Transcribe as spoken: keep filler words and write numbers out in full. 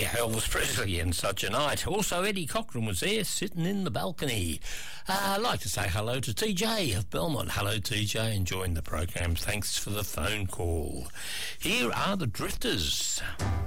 Elvis Presley and Such a Night. Also, Eddie Cochran was there, sitting in the balcony. Uh, I'd like to say hello to T J of Belmont. Hello, T J, enjoying the program. Thanks for the phone call. Here are the Drifters.